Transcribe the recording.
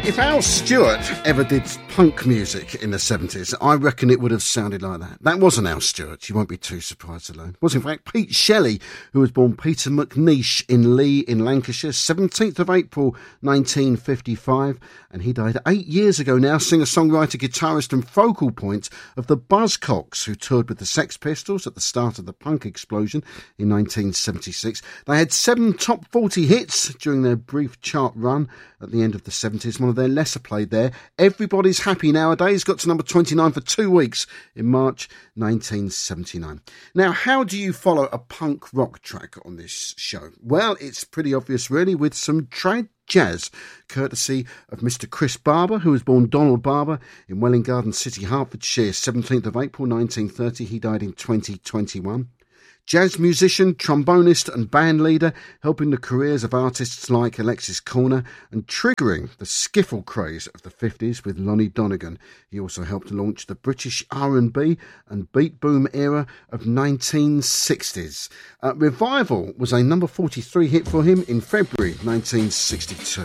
If Al Stewart ever did punk music in the 70s, I reckon it would have sounded like that. That wasn't Al Stewart, you won't be too surprised to learn. It was in fact Pete Shelley, who was born Peter McNeish in Lee in Lancashire, 17th of April 1955, and he died 8 years ago now, singer-songwriter, guitarist and focal point of the Buzzcocks, who toured with the Sex Pistols at the start of the punk explosion in 1976. They had 7 top 40 hits during their brief chart run at the end of the 70s, one of their lesser played there. Everybody's Happy Nowadays got to number 29 for 2 weeks in March 1979. Now, how do you follow a punk rock track on this show? Well, it's pretty obvious really, with some trad jazz, courtesy of Mr. Chris Barber, who was born Donald Barber in Welwyn Garden City, Hertfordshire, 17th of April 1930. He died in 2021. Jazz musician, trombonist and band leader, helping the careers of artists like Alexis Corner and triggering the skiffle craze of the 50s with Lonnie Donegan. He also helped launch the British R&B and beat boom era of 1960s. Revival was a number 43 hit for him in February 1962.